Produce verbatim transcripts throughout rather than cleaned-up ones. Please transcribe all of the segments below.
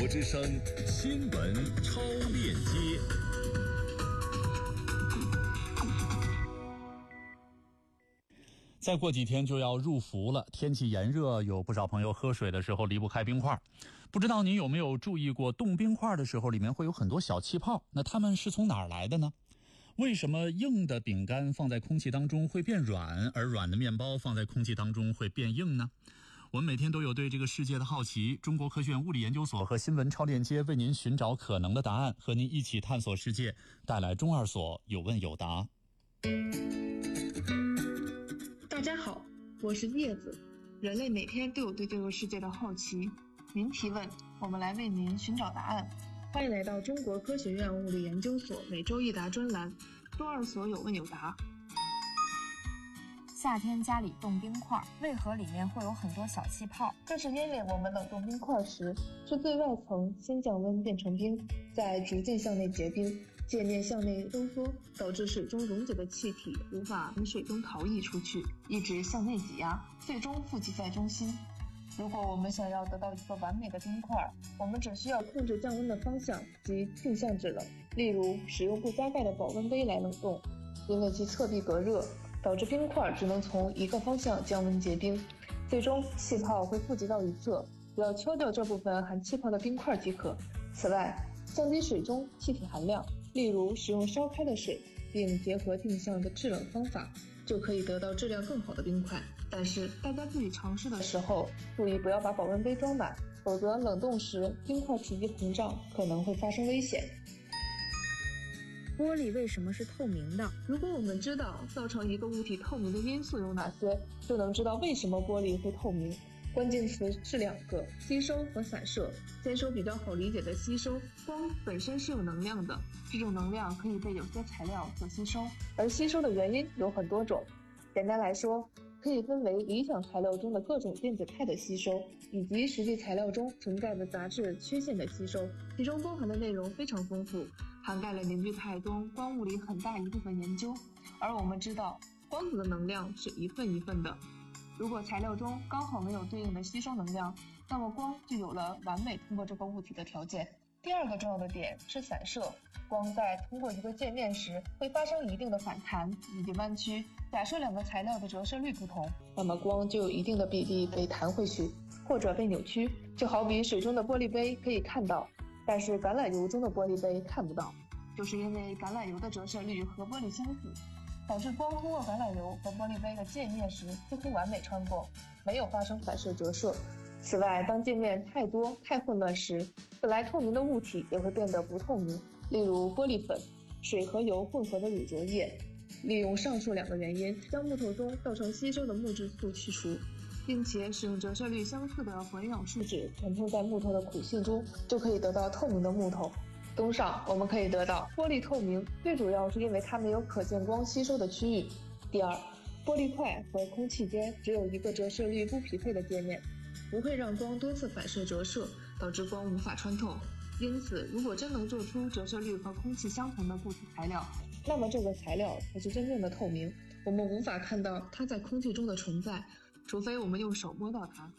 国之声新闻超链接。 再过几天就要入伏了，天气炎热，有不少朋友喝水的时候离不开冰块。不知道您有没有注意过，冻冰块的时候里面会有很多小气泡，那它们是从哪儿来的呢？为什么硬的饼干放在空气当中会变软，而软的面包放在空气当中会变硬呢？我们每天都有对这个世界的好奇，中国科学院物理研究所和新闻超链接为您寻找可能的答案，和您一起探索世界，带来中二所有问有答。 大家好，我是叶子。人类每天都有对这个世界的好奇，您提问，我们来为您寻找答案。欢迎来到中国科学院物理研究所每周一答专栏，中二所有问有答。 夏天家里冻冰块，为何里面会有很多小气泡？ 这是因为我们冷冻冰块时，是最外层先降温变成冰，再逐渐向内结冰，界面向内收缩，导致水中溶解的气体无法从水中逃逸出去，一直向内挤压，最终附集在中心。如果我们想要得到一个完美的冰块，我们只需要控制降温的方向及定向制冷，例如使用不加盖的保温杯来冷冻，因为其侧壁隔热，导致冰块只能从一个方向降温结冰，最终气泡会附集到一侧，只要敲掉这部分含气泡的冰块即可。此外，降低水中气体含量，例如使用烧开的水，并结合定向的制冷方法，就可以得到质量更好的冰块。但是大家自己尝试的时候，注意不要把保温杯装满，否则冷冻时冰块体积膨胀，可能会发生危险。 玻璃为什么是透明的？ 如果我们知道造成一个物体透明的因素有哪些，就能知道为什么玻璃会透明。关键词是两个，吸收和散射。先说比较好理解的吸收，光本身是有能量的，这种能量可以被有些材料所吸收，而吸收的原因有很多种。简单来说，可以分为理想材料中的各种电子态的吸收，以及实际材料中存在的杂质缺陷的吸收，其中包含的内容非常丰富，涵盖了凝聚态中光物理很大一部分研究。而我们知道，光子的能量是一份一份的，如果材料中刚好没有对应的吸收能量，那么光就有了完美通过这个物体的条件。第二个重要的点是散射，光在通过一个界面时会发生一定的反弹以及弯曲，假设两个材料的折射率不同，那么光就有一定的比例被弹回去或者被扭曲，就好比水中的玻璃杯可以看到，但是橄榄油中的玻璃杯看不到，就是因为橄榄油的折射率和玻璃相似，导致光通过橄榄油和玻璃杯的界面时几乎完美穿过，没有发生反射折射。此外，当界面太多太混乱时，本来透明的物体也会变得不透明，例如玻璃粉、水和油混合的乳浊液。利用上述两个原因，将木头中造成吸收的木质素去除，并且使用折射率相似的混氧树脂沉透在木头的苦性中，就可以得到透明的木头。综上，我们可以得到玻璃透明，最主要是因为它没有可见光吸收的区域。第二，玻璃块和空气间只有一个折射率不匹配的界面，不会让光多次反射折射，导致光无法穿透。因此，如果真能做出折射率和空气相同的固体材料，那么这个材料才是真正的透明，我们无法看到它在空气中的存在，除非我们用手摸到它。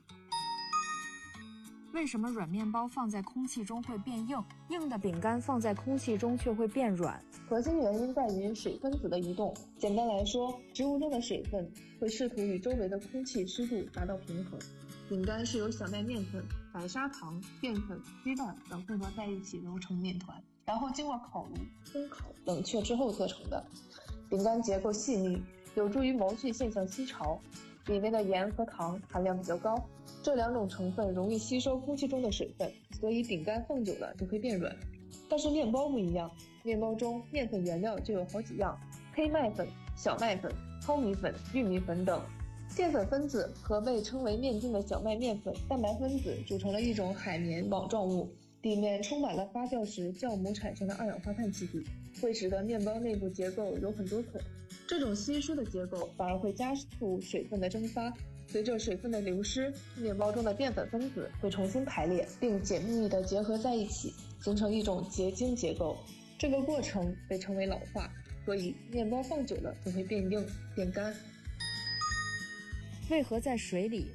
为什么软面包放在空气中会变硬，硬的饼干放在空气中却会变软？ 核心原因在于水分子的移动。简单来说，植物中的水分会试图与周围的空气湿度达到平衡。饼干是由小麦面粉、白砂糖、淀粉、鸡蛋等混合在一起揉成面团，然后经过烤炉、烘烤、冷却之后做成的。饼干结构细密，有助于毛细现象吸潮，里面的盐和糖含量比较高，这两种成分容易吸收空气中的水分，所以饼干放久了就会变软。但是面包不一样，面包中面粉原料就有好几样，黑麦粉、小麦粉、糙米粉、玉米粉等。淀粉分子和被称为面筋的小麦面粉蛋白分子组成了一种海绵网状物，里面充满了发酵时酵母产生的二氧化碳气体，会使得面包内部结构有很多孔。这种稀疏的结构反而会加速水分的蒸发，随着水分的流失，面包中的淀粉分子会重新排列并紧密地结合在一起，形成一种结晶结构。这个过程被称为老化，所以面包放久了就会变硬变干。 为何在水里